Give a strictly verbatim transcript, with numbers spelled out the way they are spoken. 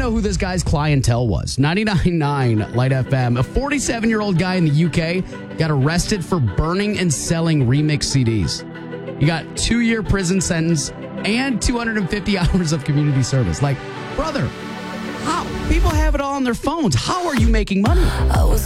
know who this guy's clientele was. ninety-nine point nine Light F M. A forty-seven-year-old guy in the U K got arrested for burning and selling remix C Ds. He got two-year prison sentence and two hundred fifty hours of community service. Like, brother, how? People have it all on their phones. How are you making money? I was